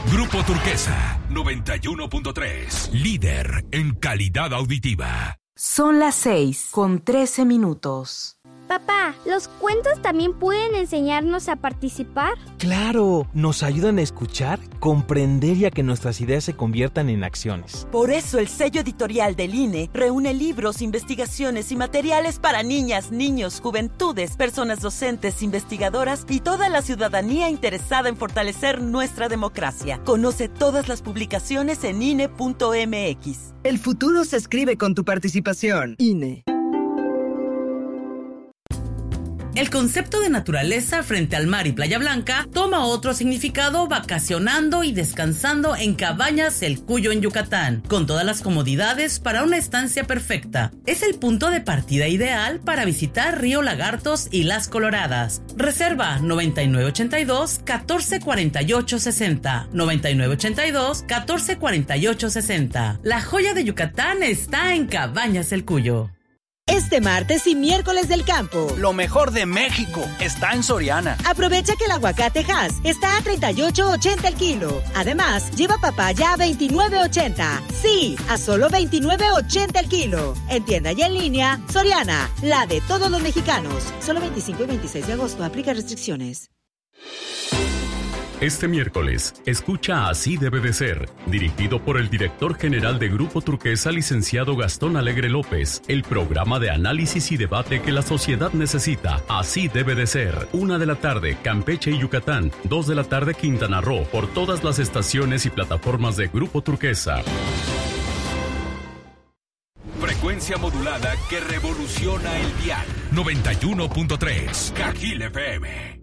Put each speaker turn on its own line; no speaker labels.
Grupo Turquesa 91.3. Líder en calidad auditiva.
Son las 6:13.
Papá, ¿los cuentos también pueden enseñarnos a participar?
¡Claro! Nos ayudan a escuchar, comprender y a que nuestras ideas se conviertan en acciones.
Por eso el sello editorial del INE reúne libros, investigaciones y materiales para niñas, niños, juventudes, personas docentes, investigadoras y toda la ciudadanía interesada en fortalecer nuestra democracia. Conoce todas las publicaciones en INE.mx.
El futuro se escribe con tu participación. INE.
El concepto de naturaleza frente al mar y Playa Blanca toma otro significado vacacionando y descansando en Cabañas El Cuyo en Yucatán, con todas las comodidades para una estancia perfecta. Es el punto de partida ideal para visitar Río Lagartos y Las Coloradas. Reserva 9982-144860, 9982-144860. La joya de Yucatán está en Cabañas El Cuyo.
Este martes y miércoles del campo.
Lo mejor de México está en Soriana.
Aprovecha que el aguacate Hass está a $38.80 el kilo. Además, lleva papaya a $29.80. Sí, a solo $29.80 el kilo. En tienda y en línea, Soriana, la de todos los mexicanos. Solo 25 y 26 de agosto. Aplica restricciones.
Este miércoles, escucha Así debe de ser, dirigido por el director general de Grupo Turquesa, licenciado Gastón Alegre López, el programa de análisis y debate que la sociedad necesita. Así debe de ser. 1:00 p.m, Campeche y Yucatán. 2:00 p.m, Quintana Roo, por todas las estaciones y plataformas de Grupo Turquesa.
Frecuencia modulada que revoluciona el dial. 91.3 Cajil FM.